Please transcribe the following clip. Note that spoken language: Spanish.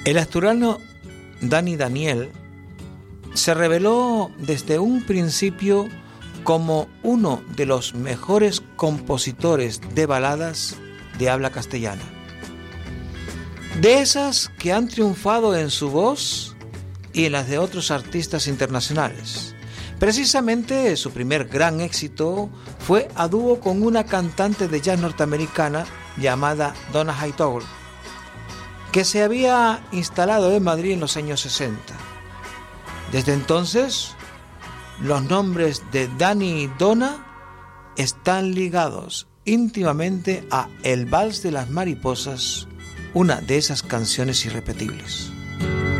El asturiano Dani Daniel se reveló desde un principio como uno de los mejores compositores de baladas de habla castellana. De esas que han triunfado en su voz y en las de otros artistas internacionales. Precisamente su primer gran éxito fue a dúo con una cantante de jazz norteamericana llamada Donna Hightower, que se había instalado en Madrid en los años 60. Desde entonces, los nombres de Dani y Donna están ligados íntimamente a El Vals de las Mariposas, una de esas canciones irrepetibles.